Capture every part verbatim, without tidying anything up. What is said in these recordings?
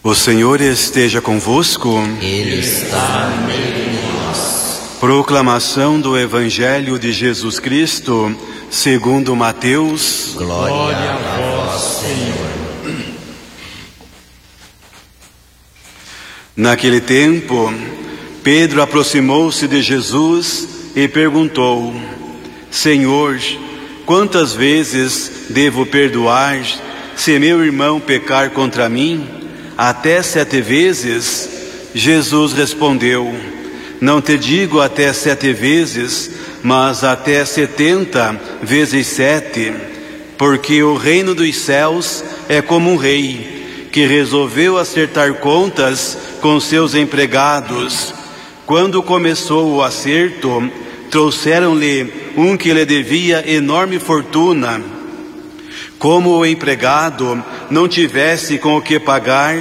O Senhor esteja convosco. Ele está no meio de nós. Proclamação do Evangelho de Jesus Cristo, segundo Mateus. Glória a vós, Senhor. Naquele tempo, Pedro aproximou-se de Jesus e perguntou: Senhor, quantas vezes devo perdoar se meu irmão pecar contra mim? Até sete vezes? Jesus respondeu: Não te digo até sete vezes, mas até setenta vezes sete. Porque o reino dos céus é como um rei que resolveu acertar contas com seus empregados. Quando começou o acerto, trouxeram-lhe um que lhe devia enorme fortuna. Como o empregado não tivesse com o que pagar,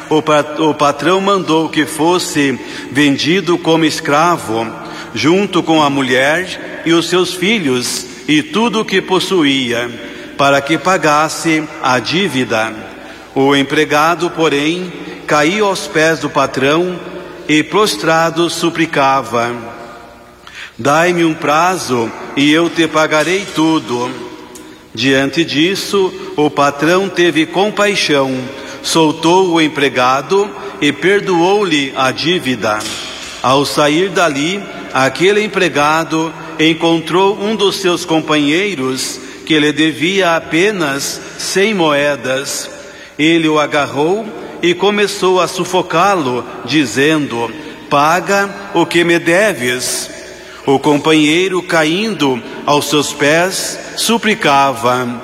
o patrão mandou que fosse vendido como escravo, junto com a mulher e os seus filhos e tudo o que possuía, para que pagasse a dívida. O empregado, porém, caiu aos pés do patrão e, prostrado, suplicava: Dai-me um prazo e eu te pagarei tudo. Diante disso, o patrão teve compaixão, soltou o empregado e perdoou-lhe a dívida. Ao sair dali, aquele empregado encontrou um dos seus companheiros que lhe devia apenas cem moedas. Ele o agarrou e começou a sufocá-lo, dizendo: Paga o que me deves. O companheiro, caindo aos seus pés, suplicava: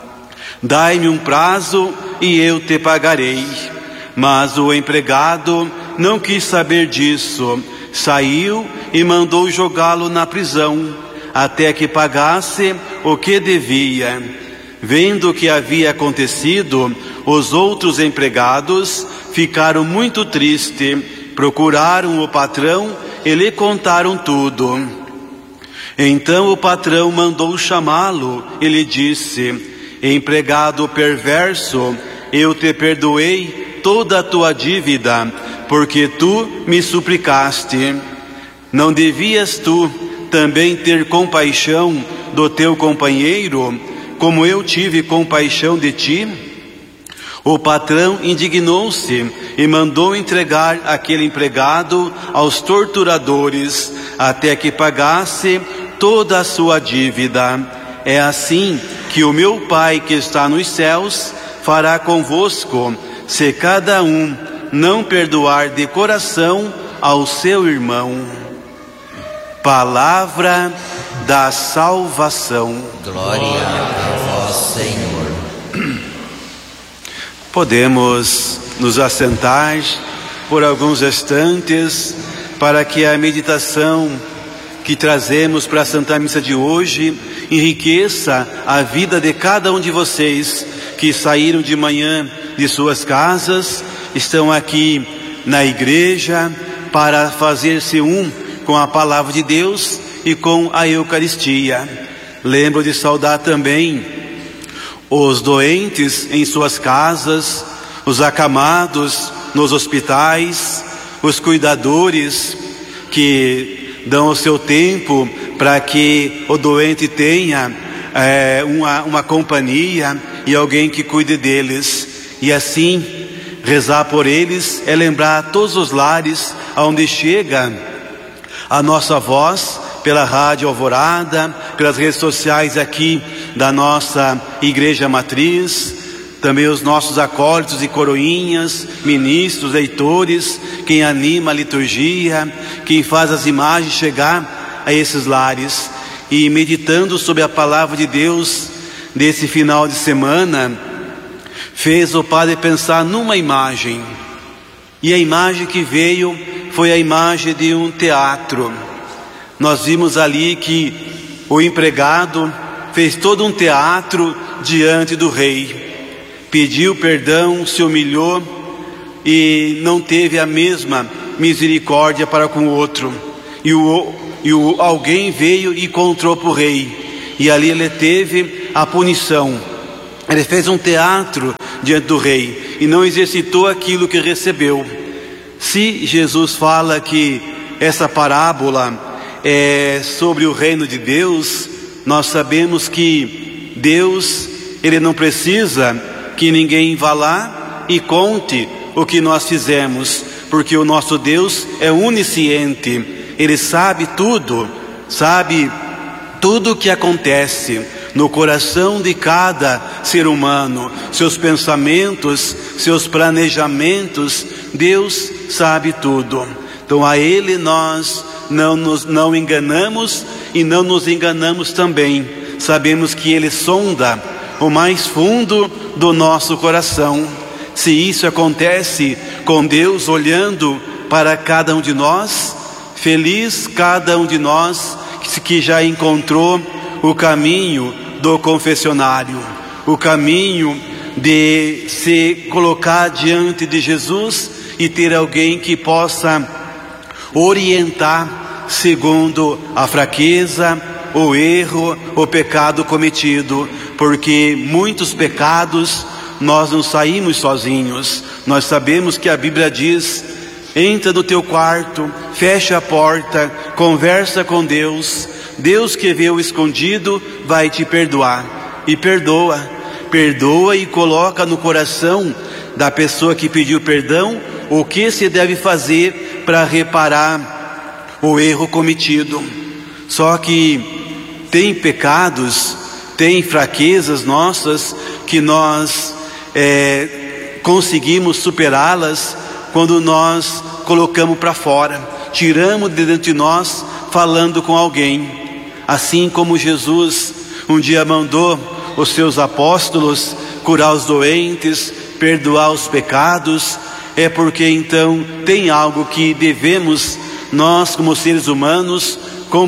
Dai-me um prazo e eu te pagarei. Mas o empregado não quis saber disso, saiu e mandou jogá-lo na prisão, até que pagasse o que devia. Vendo o que havia acontecido, os outros empregados ficaram muito tristes, procuraram o patrão e lhe contaram tudo. Então o patrão mandou chamá-lo e lhe disse: Empregado perverso, eu te perdoei toda a tua dívida, porque tu me suplicaste. Não devias tu também ter compaixão do teu companheiro, como eu tive compaixão de ti? O patrão indignou-se e mandou entregar aquele empregado aos torturadores, até que pagasse toda a sua dívida. É assim que o meu Pai que está nos céus fará convosco, se cada um não perdoar de coração ao seu irmão. Palavra da salvação. Glória a vós, Senhor. Podemos nos assentar por alguns instantes para que a meditação que trazemos para a Santa Missa de hoje enriqueça a vida de cada um de vocês que saíram de manhã de suas casas, estão aqui na igreja para fazer-se um com a palavra de Deus e com a Eucaristia. Lembro de saudar também os doentes em suas casas, os acamados nos hospitais, os cuidadores que dão o seu tempo para que o doente tenha é, uma, uma companhia e alguém que cuide deles. E assim, rezar por eles é lembrar todos os lares onde chega a nossa voz, pela Rádio Alvorada, pelas redes sociais aqui da nossa Igreja Matriz, também os nossos acólitos e coroinhas, ministros, leitores, quem anima a liturgia, quem faz as imagens chegar a esses lares. E meditando sobre a palavra de Deus desse final de semana, fez o padre pensar numa imagem. E a imagem que veio foi a imagem de um teatro. Nós vimos ali que o empregado fez todo um teatro diante do rei, pediu perdão, se humilhou e não teve a mesma misericórdia para com o outro. E, o, e o, alguém veio e contou para o rei, e ali ele teve a punição. Ele fez um teatro diante do rei, e não exercitou aquilo que recebeu. Se Jesus fala que essa parábola é sobre o reino de Deus, nós sabemos que Deus, Ele não precisa que ninguém vá lá e conte o que nós fizemos, porque o nosso Deus é onisciente, Ele sabe tudo, sabe tudo o que acontece no coração de cada ser humano, seus pensamentos, seus planejamentos, Deus sabe tudo. Então a Ele nós não nos não enganamos e não nos enganamos também. Sabemos que Ele sonda o mais fundo do nosso coração. Se isso acontece com Deus olhando para cada um de nós, feliz cada um de nós que já encontrou o caminho do confessionário, o caminho de se colocar diante de Jesus e ter alguém que possa orientar segundo a fraqueza, o erro, o pecado cometido, porque muitos pecados nós não saímos sozinhos. Nós sabemos que a Bíblia diz: entra no teu quarto, fecha a porta, conversa com Deus. Deus que vê o escondido vai te perdoar. E perdoa, perdoa e coloca no coração da pessoa que pediu perdão o que se deve fazer para reparar o erro cometido. Só que tem pecados, tem fraquezas nossas que nós é, conseguimos superá-las quando nós colocamos para fora, tiramos de dentro de nós falando com alguém. Assim como Jesus um dia mandou os seus apóstolos curar os doentes, perdoar os pecados, é porque então tem algo que devemos nós como seres humanos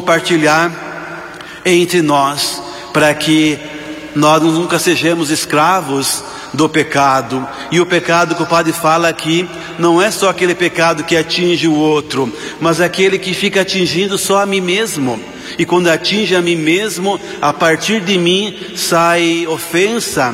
compartilhar entre nós, para que nós nunca sejamos escravos do pecado. E o pecado que o padre fala aqui não é só aquele pecado que atinge o outro, mas aquele que fica atingindo só a mim mesmo. E quando atinge a mim mesmo, a partir de mim sai ofensa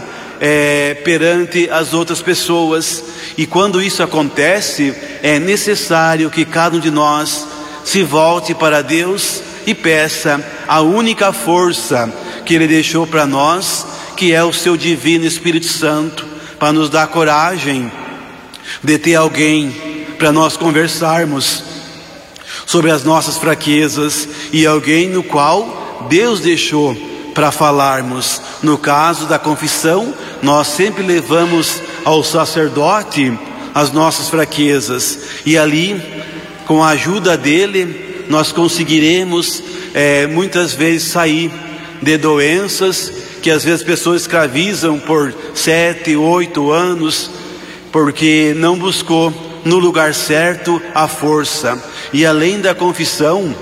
é, perante as outras pessoas. E quando isso acontece, é necessário que cada um de nós se volte para Deus e peça a única força que Ele deixou para nós, que é o seu divino Espírito Santo, para nos dar coragem de ter alguém para nós conversarmos sobre as nossas fraquezas, e alguém no qual Deus deixou para falarmos. No caso da confissão, nós sempre levamos ao sacerdote as nossas fraquezas, e ali, com a ajuda dele, nós conseguiremos é, muitas vezes sair de doenças que às vezes pessoas escravizam por sete, oito anos, porque não buscou no lugar certo a força. E além da confissão,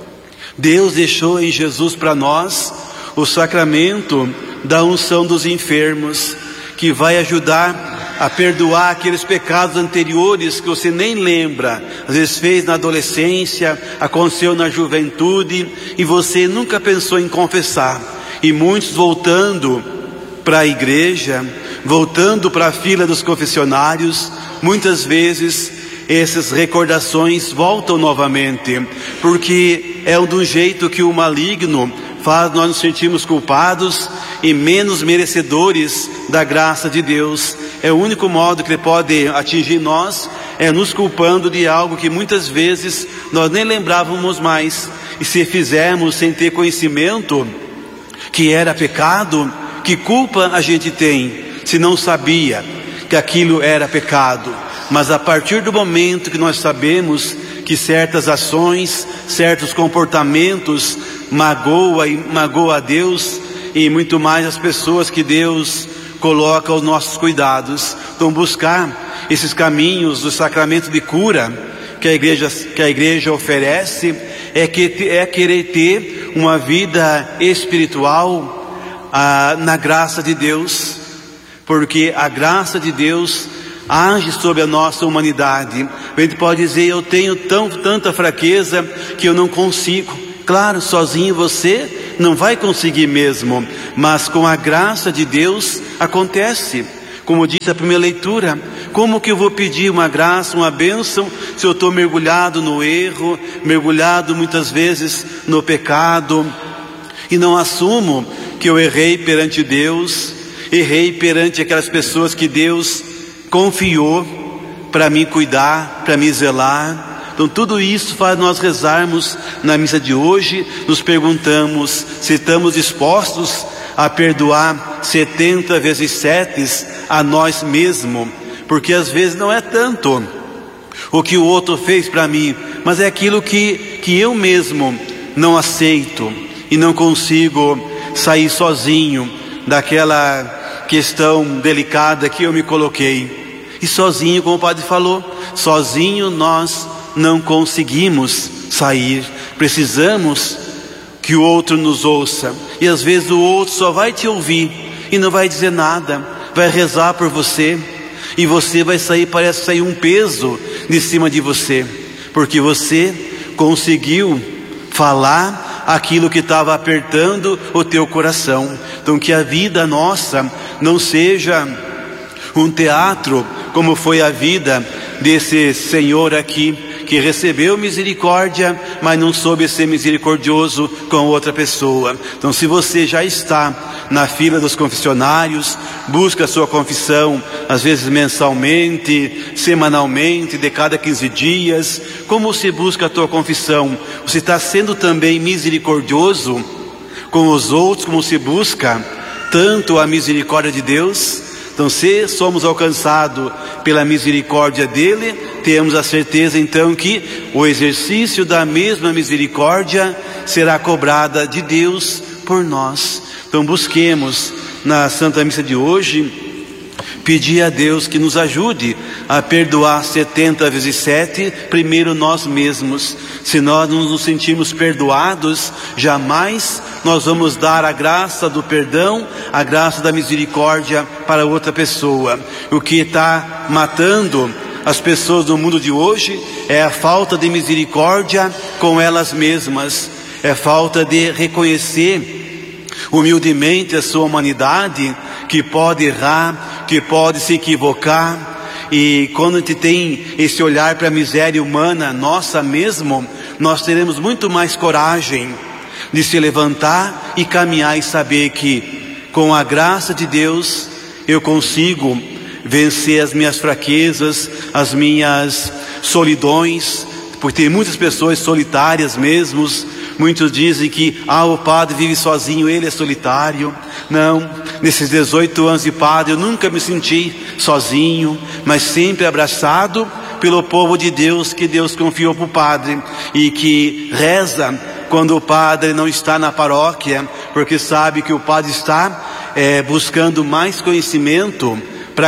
Deus deixou em Jesus para nós o sacramento da unção dos enfermos, que vai ajudar a perdoar aqueles pecados anteriores que você nem lembra, às vezes fez na adolescência, aconteceu na juventude e você nunca pensou em confessar. E muitos voltando para a igreja, voltando para a fila dos confessionários, muitas vezes essas recordações voltam novamente, porque é do jeito que o maligno faz nós nos sentirmos culpados e menos merecedores da graça de Deus. É o único modo que Ele pode atingir nós, é nos culpando de algo que muitas vezes nós nem lembrávamos mais. E se fizermos sem ter conhecimento que era pecado, que culpa a gente tem se não sabia que aquilo era pecado? Mas a partir do momento que nós sabemos que certas ações, certos comportamentos magoa e magoa a Deus e muito mais as pessoas que Deus coloca aos nossos cuidados, então buscar esses caminhos do sacramento de cura que a igreja, que a igreja oferece, é, que, é querer ter uma vida espiritual ah, na graça de Deus, porque a graça de Deus age sobre a nossa humanidade. A gente pode dizer: eu tenho tão, tanta fraqueza que eu não consigo. Claro, sozinho você não vai conseguir mesmo, mas com a graça de Deus acontece. Como disse a primeira leitura, como que eu vou pedir uma graça, uma bênção, se eu estou mergulhado no erro, mergulhado muitas vezes no pecado, e não assumo que eu errei perante Deus, errei perante aquelas pessoas que Deus confiou para me cuidar, para me zelar. Então tudo isso faz nós rezarmos na missa de hoje, nos perguntamos se estamos dispostos a perdoar setenta vezes sete a nós mesmos, porque às vezes não é tanto o que o outro fez para mim, mas é aquilo que, que eu mesmo não aceito e não consigo sair sozinho daquela questão delicada que eu me coloquei. E sozinho, como o padre falou, sozinho nós não conseguimos sair, precisamos que o outro nos ouça, e às vezes o outro só vai te ouvir e não vai dizer nada, vai rezar por você, e você vai sair, parece sair um peso de cima de você, porque você conseguiu falar aquilo que estava apertando o teu coração. Então que a vida nossa não seja um teatro, como foi a vida desse senhor aqui, que recebeu misericórdia, mas não soube ser misericordioso com outra pessoa. Então se você já está na fila dos confessionários, busca a sua confissão, às vezes mensalmente, semanalmente, de cada quinze dias, como você busca a tua confissão? Você está sendo também misericordioso com os outros, como se busca tanto a misericórdia de Deus? Então se somos alcançados pela misericórdia dele, temos a certeza então que o exercício da mesma misericórdia será cobrada de Deus por nós. Então busquemos na Santa Missa de hoje pedir a Deus que nos ajude a perdoar setenta vezes sete, primeiro nós mesmos. Se nós não nos sentirmos perdoados, jamais nós vamos dar a graça do perdão, a graça da misericórdia para outra pessoa. O que está matando as pessoas do mundo de hoje é a falta de misericórdia com elas mesmas, é falta de reconhecer humildemente a sua humanidade, que pode errar, que pode se equivocar. E quando a gente tem esse olhar para a miséria humana nossa mesmo, nós teremos muito mais coragem de se levantar e caminhar e saber que com a graça de Deus eu consigo vencer as minhas fraquezas, as minhas solidões, porque tem muitas pessoas solitárias mesmo. Muitos dizem que ah, o padre vive sozinho, ele é solitário. Não, nesses dezoito anos de padre eu nunca me senti sozinho, mas sempre abraçado pelo povo de Deus, que Deus confiou para o padre, e que reza quando o padre não está na paróquia, porque sabe que o padre está é, buscando mais conhecimento para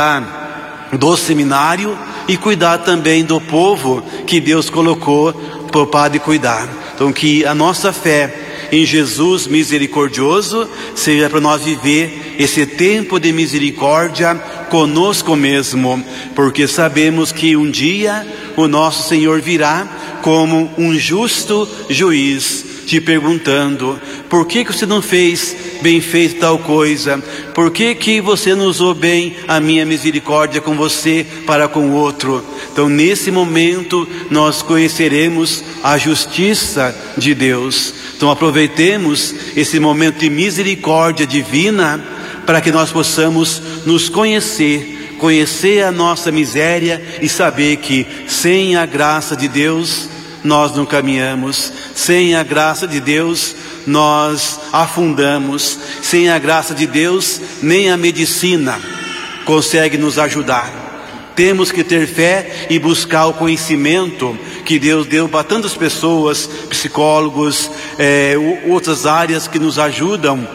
cuidar do seminário e cuidar também do povo que Deus colocou para o padre cuidar. Então que a nossa fé em Jesus misericordioso seja para nós viver esse tempo de misericórdia conosco mesmo, porque sabemos que um dia o nosso Senhor virá como um justo juiz, te perguntando: por que que você não fez bem feito tal coisa? Por que que você não usou bem a minha misericórdia com você para com o outro? Então nesse momento nós conheceremos a justiça de Deus. Então aproveitemos esse momento de misericórdia divina para que nós possamos nos conhecer, conhecer a nossa miséria e saber que sem a graça de Deus nós não caminhamos, sem a graça de Deus nós afundamos, sem a graça de Deus nem a medicina consegue nos ajudar. Temos que ter fé e buscar o conhecimento que Deus deu para tantas pessoas, psicólogos, é, outras áreas que nos ajudam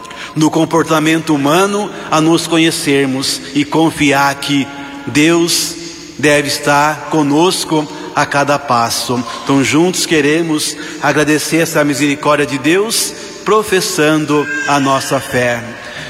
no comportamento humano a nos conhecermos e confiar que Deus deve estar conosco a cada passo. Então juntos queremos agradecer essa misericórdia de Deus, professando a nossa fé.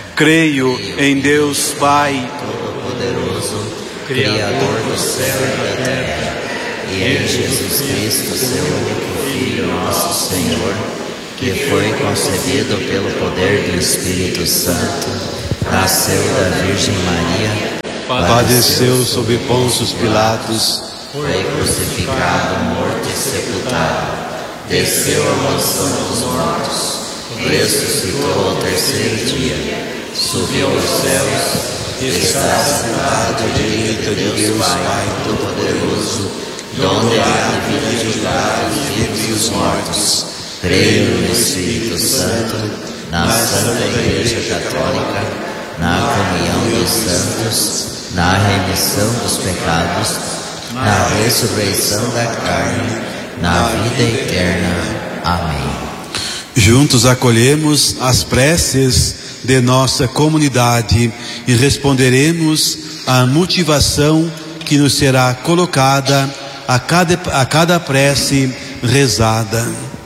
Creio em Deus Pai Todo-Poderoso, Criador do céu e da terra, e em Jesus Cristo, seu único Filho, nosso Senhor, que foi concebido pelo poder do Espírito Santo, nasceu da Virgem Maria, padeceu sob Pôncio Pilatos, foi crucificado, morto e sepultado, desceu à mansão dos mortos, ressuscitou ao terceiro dia, subiu aos céus, está sentado à direita de Deus Pai Todo-Poderoso, donde há a vida de julgar os vivos e os mortos. Creio no Espírito Santo, na Santa Igreja Católica, na comunhão dos santos, na remissão dos pecados, na ressurreição da carne, na vida eterna. Amém. Juntos acolhemos as preces de nossa comunidade e responderemos à motivação que nos será colocada a cada, a cada prece rezada.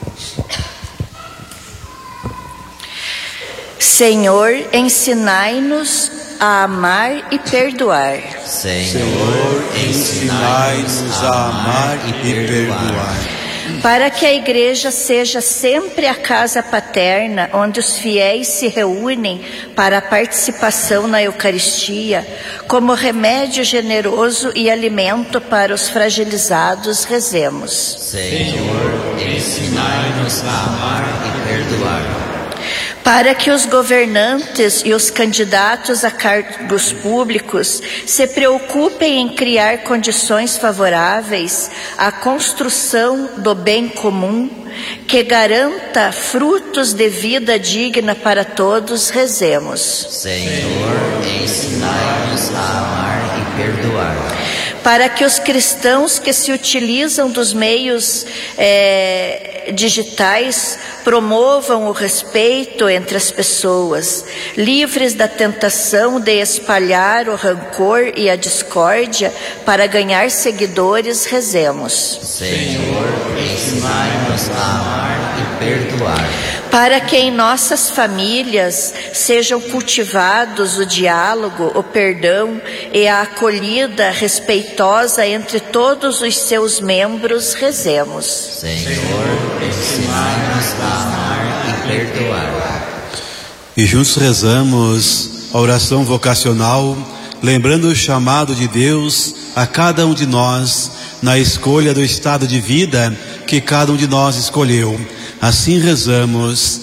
Senhor, ensinai-nos a amar e perdoar. Senhor, ensinai-nos a amar e perdoar. Para que a Igreja seja sempre a casa paterna, onde os fiéis se reúnem para a participação na Eucaristia, como remédio generoso e alimento para os fragilizados, rezemos. Senhor, ensinai-nos a amar e perdoar. Para que os governantes e os candidatos a cargos públicos se preocupem em criar condições favoráveis à construção do bem comum, que garanta frutos de vida digna para todos, rezemos. Senhor, ensinai-nos a amar e perdoar. Para que os cristãos que se utilizam dos meios é, digitais promovam o respeito entre as pessoas, livres da tentação de espalhar o rancor e a discórdia para ganhar seguidores, rezemos. Senhor, ensinai-nos a amar e perdoar. Para que em nossas famílias sejam cultivados o diálogo, o perdão e a acolhida respeitosa entre todos os seus membros, rezemos. Senhor, ensinai-nos a amar e perdoar. E juntos rezamos a oração vocacional, lembrando o chamado de Deus a cada um de nós na escolha do estado de vida que cada um de nós escolheu. Assim rezamos: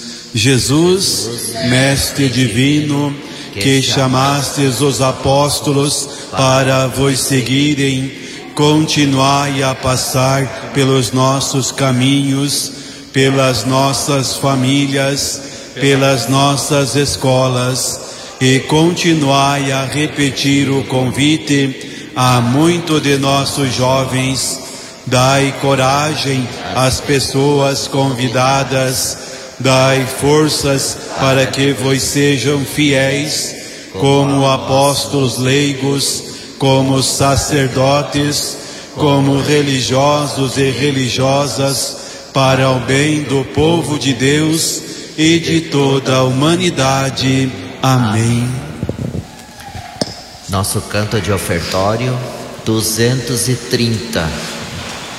Jesus, Mestre divino, que chamastes os apóstolos para vos seguirem, continuai a passar pelos nossos caminhos, pelas nossas famílias, pelas nossas escolas, e continuai a repetir o convite a muitos de nossos jovens. Dai coragem às pessoas convidadas, dai forças para que vos sejam fiéis, como apóstolos leigos, como sacerdotes, como religiosos e religiosas, para o bem do povo de Deus e de toda a humanidade. Amém. Nosso canto de ofertório duzentos e trinta.